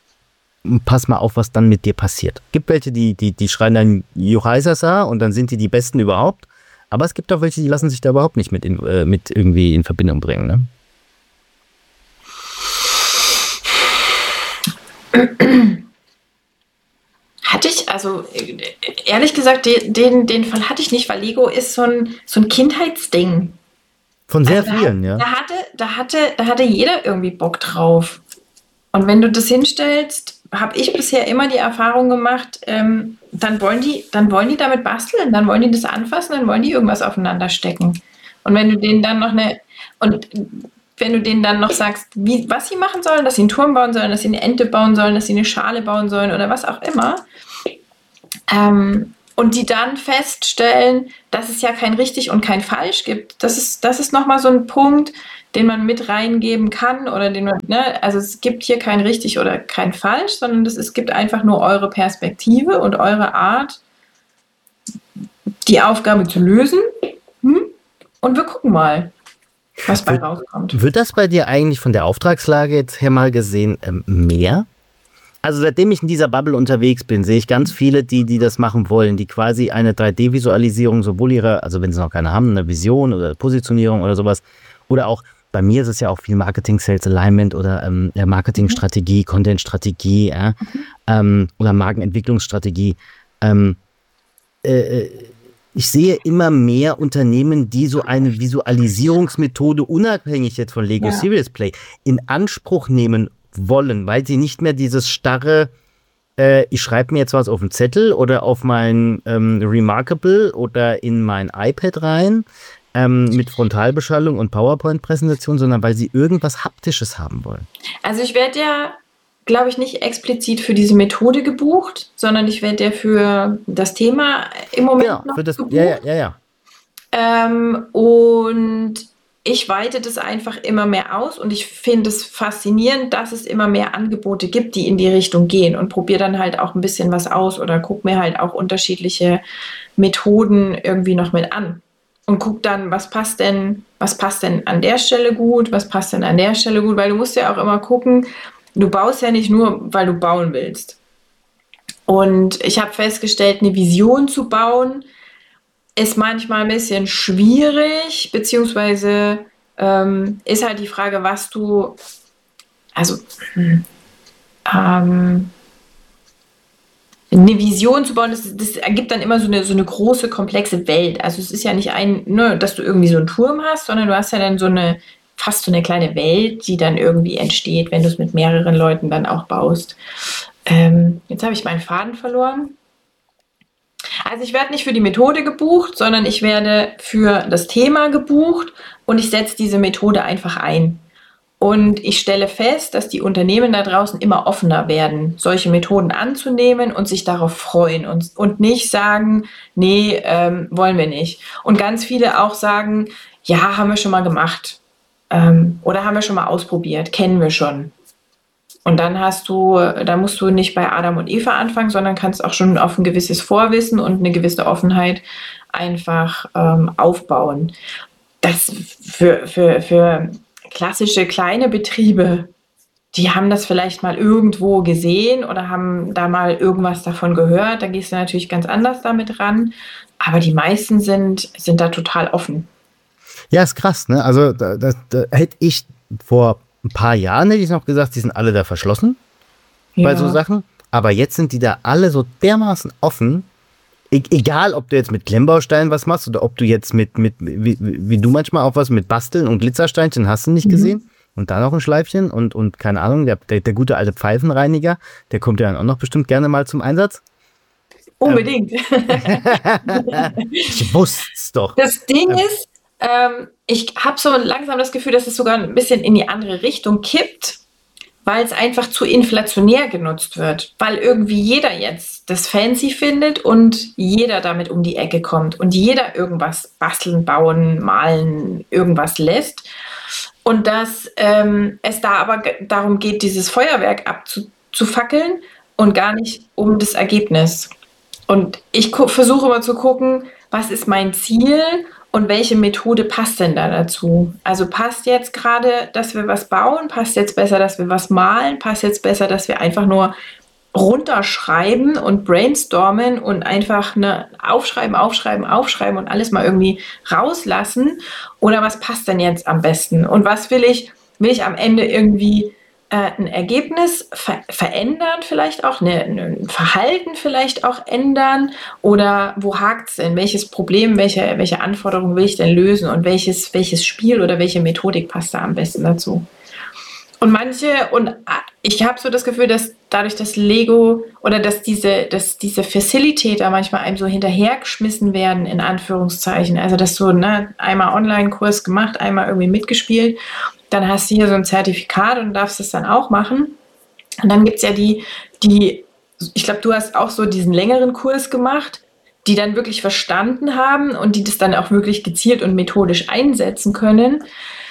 pass mal auf, was dann mit dir passiert. Gibt welche, die, die, die schreien dann Juhaisasa und dann sind die die Besten überhaupt. Aber es gibt auch welche, die lassen sich da überhaupt nicht mit, in, äh, mit irgendwie in Verbindung bringen, ne? Hatte ich, also ehrlich gesagt, den, den Fall hatte ich nicht, weil Lego ist so ein, so ein Kindheitsding. Von sehr also vielen, da, ja. Da hatte, da, hatte, da hatte jeder irgendwie Bock drauf. Und wenn du das hinstellst, habe ich bisher immer die Erfahrung gemacht, ähm, dann wollen die, dann wollen die damit basteln, dann wollen die das anfassen, dann wollen die irgendwas aufeinander stecken. Und wenn du denen dann noch eine, und wenn du denen dann noch sagst, wie, was sie machen sollen, dass sie einen Turm bauen sollen, dass sie eine Ente bauen sollen, dass sie eine Schale bauen sollen oder was auch immer, ähm, und die dann feststellen, dass es ja kein richtig und kein falsch gibt. Das ist, das ist nochmal so ein Punkt, den man mit reingeben kann oder den man, ne, also es gibt hier kein richtig oder kein falsch, sondern es, es gibt einfach nur eure Perspektive und eure Art, die Aufgabe zu lösen. Hm? Und wir gucken mal, was bei rauskommt. Wird das bei dir eigentlich von der Auftragslage jetzt her mal gesehen ähm, mehr? Also seitdem ich in dieser Bubble unterwegs bin, sehe ich ganz viele, die, die das machen wollen, die quasi eine drei D-Visualisierung, sowohl ihre, also wenn sie noch keine haben, eine Vision oder Positionierung oder sowas, oder auch, bei mir ist es ja auch viel Marketing, Sales Alignment oder ähm, Marketingstrategie, mhm. Content-Strategie ja, mhm. ähm, oder Markenentwicklungsstrategie. Ähm, äh, ich sehe immer mehr Unternehmen, die so eine Visualisierungsmethode unabhängig jetzt von Lego ja. Serious Play in Anspruch nehmen wollen, weil sie nicht mehr dieses starre, äh, ich schreibe mir jetzt was auf den Zettel oder auf mein ähm, Remarkable oder in mein iPad rein ähm, mit Frontalbeschallung und PowerPoint-Präsentation, sondern weil sie irgendwas Haptisches haben wollen. Also ich werde ja, glaube ich, nicht explizit für diese Methode gebucht, sondern ich werde ja für das Thema im Moment ja, noch für das, gebucht. Ja, ja, ja. ja. Ähm, und ich weite das einfach immer mehr aus und ich finde es faszinierend, dass es immer mehr Angebote gibt, die in die Richtung gehen und probiere dann halt auch ein bisschen was aus oder gucke mir halt auch unterschiedliche Methoden irgendwie noch mit an und gucke dann, was passt denn, was passt denn an der Stelle gut, was passt denn an der Stelle gut, weil du musst ja auch immer gucken, du baust ja nicht nur, weil du bauen willst. Und ich habe festgestellt, eine Vision zu bauen, ist manchmal ein bisschen schwierig, beziehungsweise ähm, ist halt die Frage, was du, also hm, ähm, eine Vision zu bauen, das, das ergibt dann immer so eine, so eine große, komplexe Welt. Also es ist ja nicht ein, nur, dass du irgendwie so einen Turm hast, sondern du hast ja dann so eine, fast so eine kleine Welt, die dann irgendwie entsteht, wenn du es mit mehreren Leuten dann auch baust. Ähm, jetzt habe ich meinen Faden verloren. Also ich werde nicht für die Methode gebucht, sondern ich werde für das Thema gebucht und ich setze diese Methode einfach ein. Und ich stelle fest, dass die Unternehmen da draußen immer offener werden, solche Methoden anzunehmen und sich darauf freuen und, und nicht sagen, nee, ähm, wollen wir nicht. Und ganz viele auch sagen, ja, haben wir schon mal gemacht ähm, oder haben wir schon mal ausprobiert, kennen wir schon. Und dann hast du, da musst du nicht bei Adam und Eva anfangen, sondern kannst auch schon auf ein gewisses Vorwissen und eine gewisse Offenheit einfach ähm, aufbauen. Das für, für, für klassische kleine Betriebe, die haben das vielleicht mal irgendwo gesehen oder haben da mal irgendwas davon gehört. Da gehst du natürlich ganz anders damit ran. Aber die meisten sind, sind da total offen. Ja, ist krass, ne? Also da, da, da hätte ich vor ein paar Jahren hätte ich noch gesagt, die sind alle da verschlossen ja. bei so Sachen. Aber jetzt sind die da alle so dermaßen offen. E- egal, ob du jetzt mit Klemmbausteinen was machst oder ob du jetzt mit, mit wie, wie du manchmal auch was mit Basteln und Glitzersteinchen hast du nicht mhm. gesehen. Und da noch ein Schleifchen und, und keine Ahnung, der, der, der gute alte Pfeifenreiniger, der kommt ja dann auch noch bestimmt gerne mal zum Einsatz. Unbedingt. Ähm, ich wusste's doch. Das Ding ähm, ist, Ähm, ich habe so langsam das Gefühl, dass es sogar ein bisschen in die andere Richtung kippt, weil es einfach zu inflationär genutzt wird. Weil irgendwie jeder jetzt das fancy findet und jeder damit um die Ecke kommt und jeder irgendwas basteln, bauen, malen, irgendwas lässt. Und dass ähm, es da aber g- darum geht, dieses Feuerwerk abzufackeln und gar nicht um das Ergebnis. Und ich gu- versuche immer zu gucken, was ist mein Ziel und welche Methode passt denn da dazu? Also passt jetzt gerade, dass wir was bauen? Passt jetzt besser, dass wir was malen? Passt jetzt besser, dass wir einfach nur runterschreiben und brainstormen und einfach ne, aufschreiben, aufschreiben, aufschreiben und alles mal irgendwie rauslassen? Oder was passt denn jetzt am besten? Und was will ich? Will ich am Ende irgendwie äh, ein Ergebnis ver- verändern, vielleicht auch, ne, ein Verhalten vielleicht auch ändern? Oder wo hakt es denn? Welches Problem, welche, welche Anforderungen will ich denn lösen? Und welches, welches Spiel oder welche Methodik passt da am besten dazu? Und manche, und ich habe so das Gefühl, dass dadurch, dass Lego oder dass diese, dass diese Facilitator manchmal einem so hinterhergeschmissen werden, in Anführungszeichen. Also, dass so, ne, einmal Online-Kurs gemacht, einmal irgendwie mitgespielt, dann hast du hier so ein Zertifikat und darfst es dann auch machen. Und dann gibt es ja die, die, ich glaube, du hast auch so diesen längeren Kurs gemacht, die dann wirklich verstanden haben und die das dann auch wirklich gezielt und methodisch einsetzen können,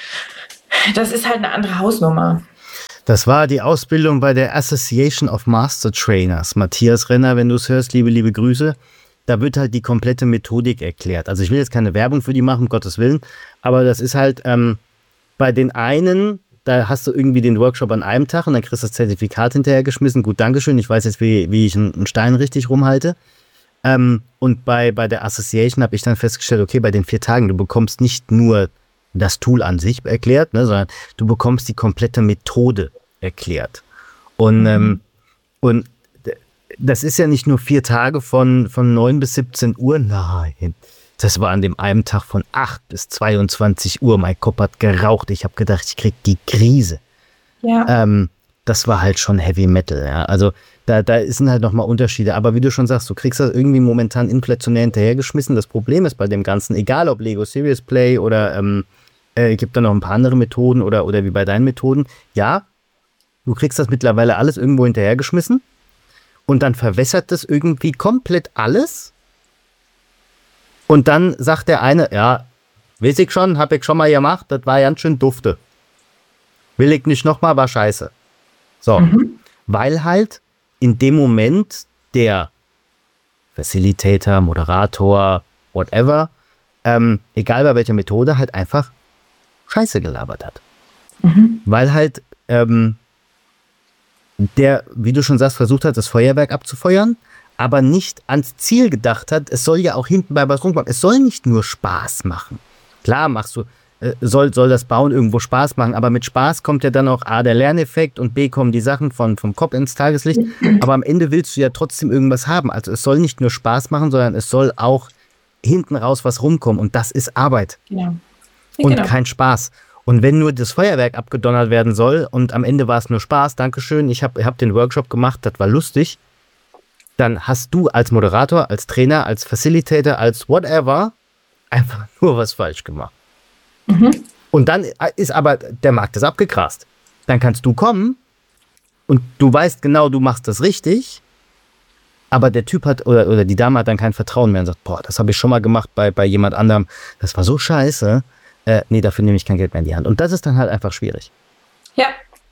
das ist halt eine andere Hausnummer. Das war die Ausbildung bei der Association of Master Trainers. Matthias Renner, wenn du es hörst, liebe, liebe Grüße. Da wird halt die komplette Methodik erklärt. Also ich will jetzt keine Werbung für die machen, um Gottes Willen, aber das ist halt ähm, bei den einen, da hast du irgendwie den Workshop an einem Tag und dann kriegst du das Zertifikat hinterhergeschmissen. Gut, Dankeschön, ich weiß jetzt, wie, wie ich einen Stein richtig rumhalte. Ähm, und bei, bei der Association habe ich dann festgestellt, okay, bei den vier Tagen, du bekommst nicht nur das Tool an sich erklärt, ne, sondern du bekommst die komplette Methode erklärt. Und, mhm. ähm, und das ist ja nicht nur vier Tage von, von neun bis siebzehn Uhr, nein. Das war an dem einen Tag von acht bis zweiundzwanzig Uhr. Mein Kopf hat geraucht. Ich habe gedacht, ich krieg die Krise. Ja. Ähm, das war halt schon Heavy Metal. Ja. Also da, da sind halt nochmal Unterschiede. Aber wie du schon sagst, du kriegst das irgendwie momentan inflationär hinterhergeschmissen. Das Problem ist bei dem Ganzen, egal ob Lego Serious Play oder ähm, äh, gibt da noch ein paar andere Methoden oder, oder wie bei deinen Methoden. Ja, du kriegst das mittlerweile alles irgendwo hinterhergeschmissen. Und dann verwässert das irgendwie komplett alles. Und dann sagt der eine, ja, weiß ich schon, hab ich schon mal gemacht, das war ganz schön dufte. Will ich nicht nochmal, war scheiße. So, mhm. Weil halt in dem Moment der Facilitator, Moderator, whatever, ähm, egal bei welcher Methode, halt einfach Scheiße gelabert hat. Mhm. Weil halt ähm, der, wie du schon sagst, versucht hat, das Feuerwerk abzufeuern, aber nicht ans Ziel gedacht hat, es soll ja auch hinten bei was rumkommen. Es soll nicht nur Spaß machen. Klar machst du, äh, soll, soll das Bauen irgendwo Spaß machen, aber mit Spaß kommt ja dann auch A, der Lerneffekt und B, kommen die Sachen von, vom Kopf ins Tageslicht. Aber am Ende willst du ja trotzdem irgendwas haben. Also es soll nicht nur Spaß machen, sondern es soll auch hinten raus was rumkommen und das ist Arbeit. Genau. Ja, und genau. Kein Spaß. Und wenn nur das Feuerwerk abgedonnert werden soll und am Ende war es nur Spaß, Dankeschön, ich habe hab den Workshop gemacht, das war lustig, dann hast du als Moderator, als Trainer, als Facilitator, als whatever einfach nur was falsch gemacht. Mhm. Und dann ist aber der Markt ist abgegrast. Dann kannst du kommen und du weißt genau, du machst das richtig, aber der Typ hat oder, oder die Dame hat dann kein Vertrauen mehr und sagt, boah, das habe ich schon mal gemacht bei, bei jemand anderem, das war so scheiße. Äh, nee, dafür nehme ich kein Geld mehr in die Hand. Und das ist dann halt einfach schwierig. Ja,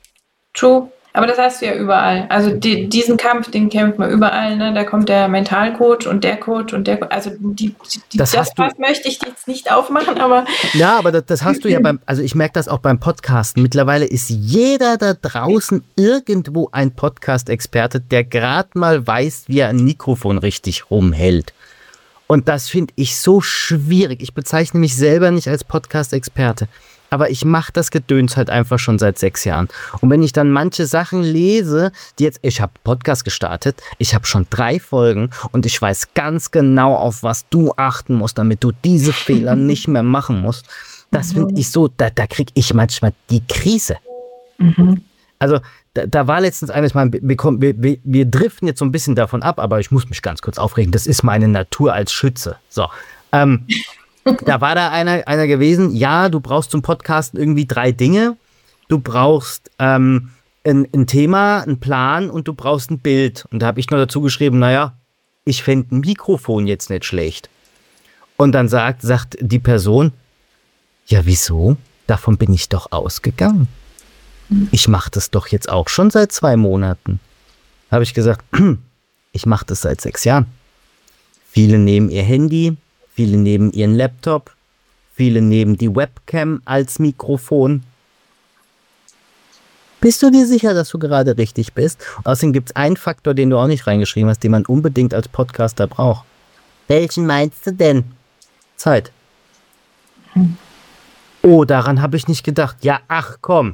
true. Aber das hast du ja überall. Also die, diesen Kampf, den kämpft man überall. Ne? Da kommt der Mentalcoach und der Coach und der Coach. Also die, die, das, das Fass möchte ich jetzt nicht aufmachen, aber... Ja, aber das, das hast du ja beim... Also ich merke das auch beim Podcasten. Mittlerweile ist jeder da draußen irgendwo ein Podcast-Experte, der gerade mal weiß, wie er ein Mikrofon richtig rumhält. Und das finde ich so schwierig. Ich bezeichne mich selber nicht als Podcast-Experte. Aber ich mache das Gedöns halt einfach schon seit sechs Jahren. Und wenn ich dann manche Sachen lese, die jetzt, ich habe Podcast gestartet, ich habe schon drei Folgen und ich weiß ganz genau, auf was du achten musst, damit du diese Fehler nicht mehr machen musst. Das finde ich so, da, da kriege ich manchmal die Krise. Mhm. Also da, da war letztens eines Mal, wir, wir, wir, wir driften jetzt so ein bisschen davon ab, aber ich muss mich ganz kurz aufregen. Das ist meine Natur als Schütze. So, ähm, da war da einer, einer gewesen, ja, du brauchst zum Podcasten irgendwie drei Dinge. Du brauchst ähm, ein, ein Thema, einen Plan und du brauchst ein Bild. Und da habe ich noch dazu geschrieben, naja, ich fände ein Mikrofon jetzt nicht schlecht. Und dann sagt, sagt die Person, ja, wieso? Davon bin ich doch ausgegangen. Ich mache das doch jetzt auch schon seit zwei Monaten. Habe ich gesagt, ich mache das seit sechs Jahren. Viele nehmen ihr Handy, viele nehmen ihren Laptop, viele nehmen die Webcam als Mikrofon. Bist du dir sicher, dass du gerade richtig bist? Außerdem gibt es einen Faktor, den du auch nicht reingeschrieben hast, den man unbedingt als Podcaster braucht. Welchen meinst du denn? Zeit. Oh, daran habe ich nicht gedacht. Ja, ach komm.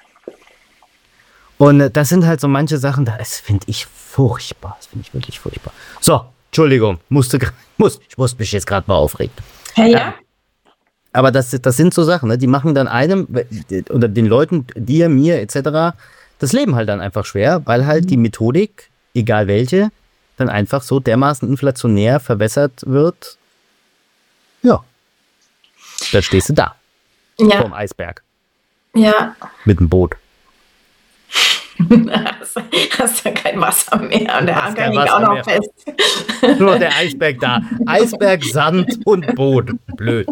Und äh, das sind halt so manche Sachen, das finde ich furchtbar. Das finde ich wirklich furchtbar. So, Entschuldigung, musste, muss, ich musste mich jetzt gerade mal aufregen. Hey, ja. Ähm, aber das, das sind so Sachen, ne? Die machen dann einem oder den Leuten, dir, mir et cetera, das Leben halt dann einfach schwer, weil halt mhm. die Methodik, egal welche, dann einfach so dermaßen inflationär verwässert wird. Ja. Dann stehst du da. Ja. Vorm Eisberg. Ja. Mit dem Boot. hast, hast du kein Wasser mehr und der Hast Anker kein liegt auch Wasser noch mehr. fest. Nur der Eisberg da. Eisberg, Sand und Boden. Blöd.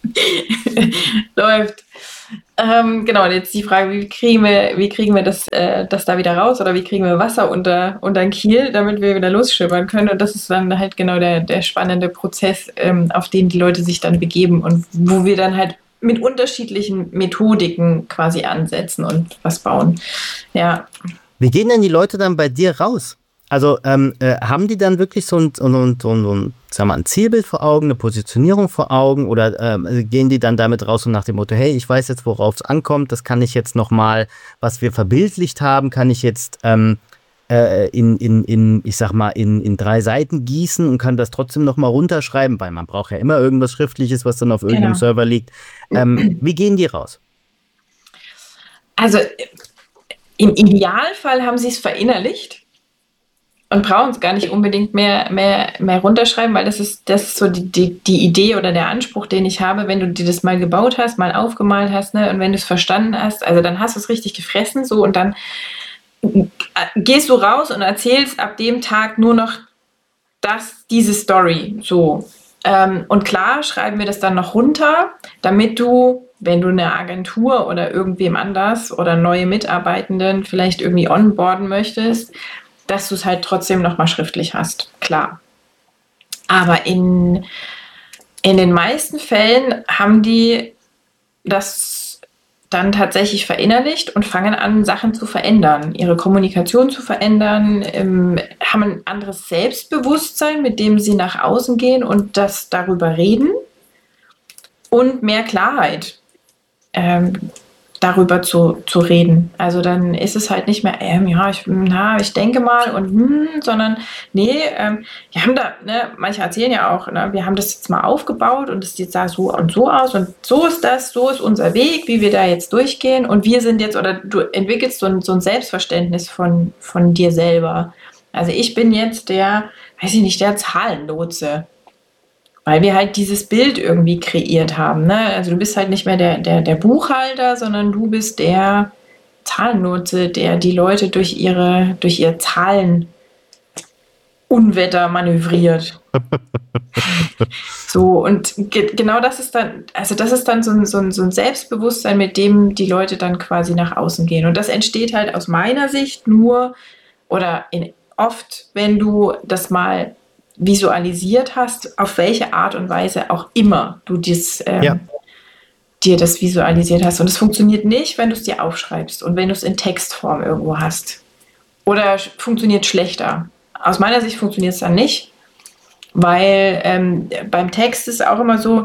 Läuft. Ähm, genau, und jetzt die Frage, wie kriegen wir, wie kriegen wir das, äh, das da wieder raus oder wie kriegen wir Wasser unter, unter den Kiel, damit wir wieder losschippern können. Und das ist dann halt genau der, der spannende Prozess, ähm, auf den die Leute sich dann begeben und wo wir dann halt mit unterschiedlichen Methodiken quasi ansetzen und was bauen. Ja. Wie gehen denn die Leute dann bei dir raus? Also ähm, äh, haben die dann wirklich so ein, so ein, so ein, so ein, sag mal, ein Zielbild vor Augen, eine Positionierung vor Augen oder ähm, gehen die dann damit raus und nach dem Motto, hey, ich weiß jetzt, worauf es ankommt, das kann ich jetzt nochmal, was wir verbildlicht haben, kann ich jetzt ähm, äh, in, in, in, ich sag mal, in, in drei Seiten gießen und kann das trotzdem nochmal runterschreiben, weil man braucht ja immer irgendwas Schriftliches, was dann auf irgendeinem genau. Server liegt. Ähm, wie gehen die raus? Also im Idealfall haben sie es verinnerlicht und brauchen es gar nicht unbedingt mehr, mehr, mehr runterschreiben, weil das ist, das ist so die, die, die Idee oder der Anspruch, den ich habe, wenn du dir das mal gebaut hast, mal aufgemalt hast, ne, und wenn du es verstanden hast, also dann hast du es richtig gefressen, so, und dann gehst du raus und erzählst ab dem Tag nur noch das, diese Story, so. Ähm, und klar schreiben wir das dann noch runter, damit du, wenn du eine Agentur oder irgendwem anders oder neue Mitarbeitenden vielleicht irgendwie onboarden möchtest, dass du es halt trotzdem nochmal schriftlich hast, klar. Aber in, in den meisten Fällen haben die das dann tatsächlich verinnerlicht und fangen an, Sachen zu verändern, ihre Kommunikation zu verändern, ähm, haben ein anderes Selbstbewusstsein, mit dem sie nach außen gehen und das darüber reden und mehr Klarheit. Ähm, darüber zu, zu reden. Also dann ist es halt nicht mehr, ähm, ja, ich, na, ich denke mal und hm, sondern nee, ähm, wir haben da, ne, manche erzählen ja auch, ne, wir haben das jetzt mal aufgebaut und es sah so und so aus und so ist das, so ist unser Weg, wie wir da jetzt durchgehen und wir sind jetzt, oder du entwickelst so ein, so ein Selbstverständnis von, von dir selber. Also ich bin jetzt der, weiß ich nicht, der Zahlenlotse. Weil wir halt dieses Bild irgendwie kreiert haben. Ne? Also du bist halt nicht mehr der, der, der Buchhalter, sondern du bist der Zahlenlotse, der die Leute durch ihre, durch ihr Zahlenunwetter manövriert. So, und ge- genau das ist dann, also das ist dann so ein, so, ein, so ein Selbstbewusstsein, mit dem die Leute dann quasi nach außen gehen. Und das entsteht halt aus meiner Sicht nur oder in, oft, wenn du das mal visualisiert hast, auf welche Art und Weise auch immer du dies, ähm, ja. dir das visualisiert hast. Und es funktioniert nicht, wenn du es dir aufschreibst und wenn du es in Textform irgendwo hast. Oder funktioniert schlechter. Aus meiner Sicht funktioniert es dann nicht, weil ähm, beim Text ist auch immer so,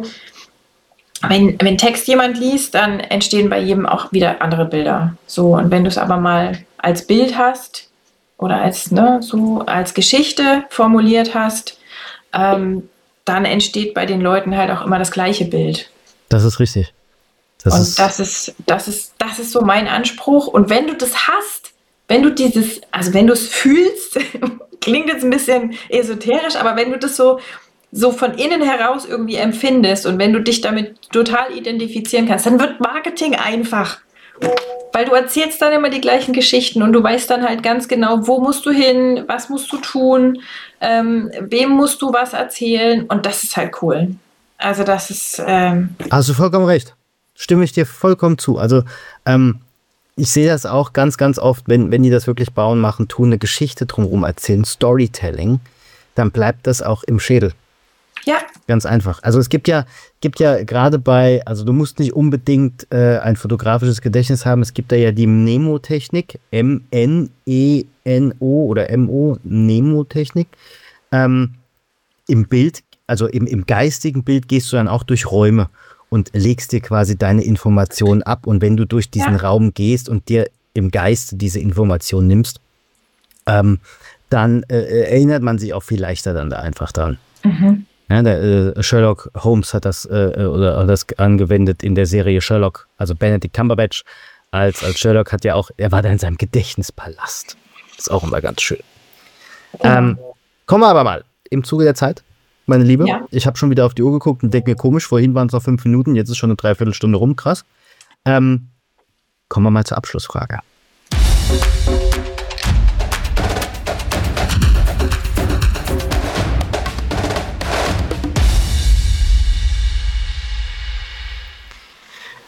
wenn, wenn Text jemand liest, dann entstehen bei jedem auch wieder andere Bilder. So, und wenn du es aber mal als Bild hast, oder als, ne, so als Geschichte formuliert hast, ähm, dann entsteht bei den Leuten halt auch immer das gleiche Bild. Das ist richtig. Das und ist das ist, das ist, das ist so mein Anspruch. Und wenn du das hast, wenn du dieses, also wenn du es fühlst, klingt jetzt ein bisschen esoterisch, aber wenn du das so, so von innen heraus irgendwie empfindest und wenn du dich damit total identifizieren kannst, dann wird Marketing einfach. Weil du erzählst dann immer die gleichen Geschichten und du weißt dann halt ganz genau, wo musst du hin, was musst du tun, ähm, wem musst du was erzählen und das ist halt cool. Also das ist... Ähm Hast du vollkommen recht. Stimme ich dir vollkommen zu. Also ähm, ich sehe das auch ganz, ganz oft, wenn, wenn die das wirklich bauen, machen, tun, eine Geschichte drumherum erzählen, Storytelling, dann bleibt das auch im Schädel. Ja. Ganz einfach. Also es gibt ja, gibt ja gerade bei, also du musst nicht unbedingt äh, ein fotografisches Gedächtnis haben, es gibt da ja die Mnemotechnik, M N E N O oder M O, Mnemotechnik. Ähm, Im Bild, also im, im geistigen Bild gehst du dann auch durch Räume und legst dir quasi deine Informationen ab und wenn du durch diesen ja. Raum gehst und dir im Geiste diese Information nimmst, ähm, dann äh, erinnert man sich auch viel leichter dann da einfach dran. Mhm. Ja, der, äh, Sherlock Holmes hat das, äh, oder, oder das angewendet in der Serie Sherlock, also Benedict Cumberbatch als, als Sherlock hat ja auch, er war da in seinem Gedächtnispalast. Ist auch immer ganz schön. Ja. Ähm, kommen wir aber mal im Zuge der Zeit, meine Liebe. Ja. Ich habe schon wieder auf die Uhr geguckt und denke mir, komisch, vorhin waren es noch fünf Minuten, jetzt ist schon eine Dreiviertelstunde rum, krass. Ähm, kommen wir mal zur Abschlussfrage.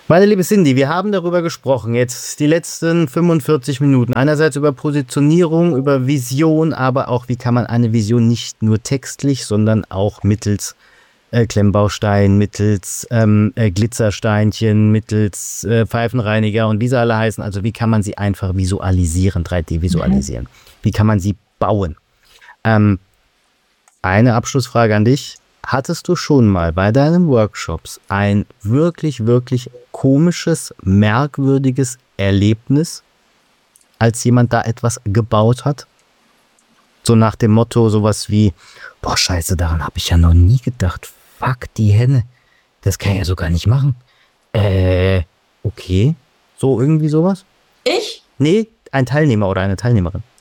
Meine liebe Cindy, wir haben darüber gesprochen, jetzt die letzten fünfundvierzig Minuten. Einerseits über Positionierung, über Vision, aber auch, wie kann man eine Vision nicht nur textlich, sondern auch mittels äh, Klemmbaustein, mittels ähm, äh, Glitzersteinchen, mittels äh, Pfeifenreiniger und wie sie alle heißen. Also wie kann man sie einfach visualisieren, drei D visualisieren? Mhm. Wie kann man sie bauen? Ähm, eine Abschlussfrage an dich. Hattest du schon mal bei deinen Workshops ein wirklich, wirklich komisches, merkwürdiges Erlebnis, als jemand da etwas gebaut hat? So nach dem Motto sowas wie, boah, scheiße, daran habe ich ja noch nie gedacht. Fuck, die Henne, das kann ich ja so gar nicht machen. Äh, okay. So irgendwie sowas? Ich? Nee, ein Teilnehmer oder eine Teilnehmerin.